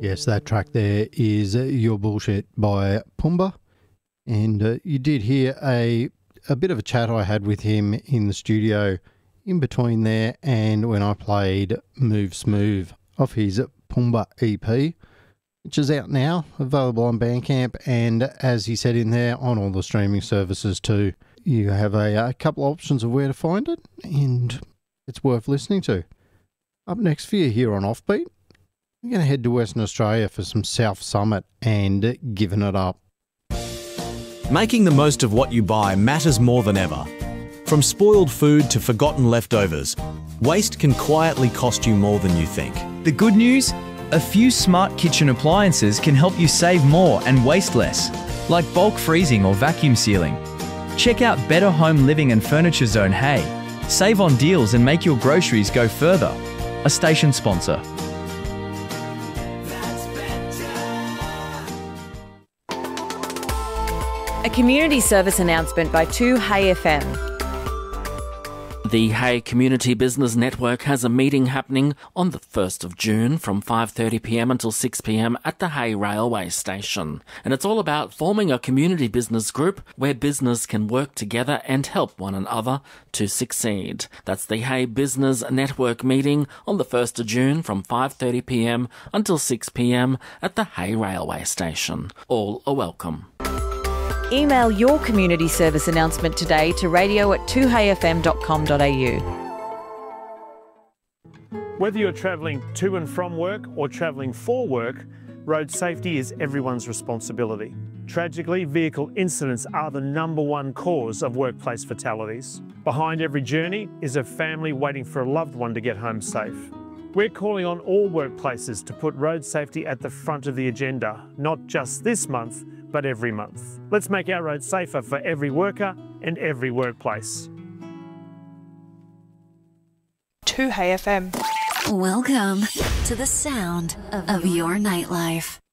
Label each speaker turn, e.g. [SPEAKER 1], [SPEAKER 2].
[SPEAKER 1] Yes, that track there is Your Bullshit by Pumbaa. And you did hear a bit of a chat I had with him in the studio in between there and when I played Move Smooth off his Pumbaa EP, which is out now, available on Bandcamp, and as he said in there, on all the streaming services too. You have a couple options of where to find it, and it's worth listening to. Up next for you here on Offbeat, we're going to head to Western Australia for some South Summit and Giving It Up.
[SPEAKER 2] Making the most of what you buy matters more than ever. From spoiled food to forgotten leftovers, waste can quietly cost you more than you think.
[SPEAKER 3] The good news? A few smart kitchen appliances can help you save more and waste less, like bulk freezing or vacuum sealing. Check out Better Home Living and Furniture Zone Hay. Save on deals and make your groceries go further. A station sponsor.
[SPEAKER 4] A community service announcement by 2Hey FM.
[SPEAKER 5] The Hay Community Business Network has a meeting happening on the 1st of June from 5:30pm until 6pm at the Hay Railway Station. And it's all about forming a community business group where business can work together and help one another to succeed. That's the Hay Business Network meeting on the 1st of June from 5:30pm until 6pm at the Hay Railway Station. All are welcome.
[SPEAKER 4] Email your community service announcement today to radio@2heyfm.com.au.
[SPEAKER 6] Whether you're travelling to and from work or travelling for work, road safety is everyone's responsibility. Tragically, vehicle incidents are the #1 cause of workplace fatalities. Behind every journey is a family waiting for a loved one to get home safe. We're calling on all workplaces to put road safety at the front of the agenda, not just this month, but every month. Let's make our roads safer for every worker and every workplace.
[SPEAKER 7] 2Hey FM.
[SPEAKER 8] Welcome to the sound of your nightlife.